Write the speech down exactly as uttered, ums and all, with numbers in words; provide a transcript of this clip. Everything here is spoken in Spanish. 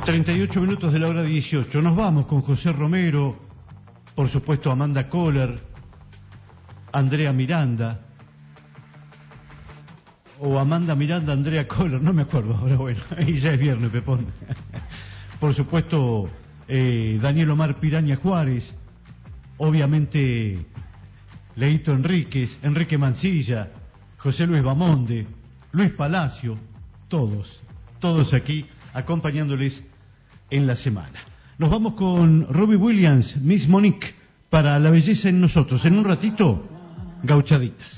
treinta y ocho minutos de la hora dieciocho. Nos vamos con José Romero, por supuesto Amanda Kohler, Andrea Miranda, o Amanda Miranda, Andrea Kohler, no me acuerdo ahora, bueno, y ya es viernes, Pepón. Por supuesto, eh, Daniel Omar Piraña Juárez, obviamente Leito Enríquez, Enrique Mancilla, José Luis Bamonde, Luis Palacio, todos, todos aquí acompañándoles en la semana. Nos vamos con Robbie Williams, Miss Monique, para La Belleza en Nosotros. En un ratito, Gauchaditas.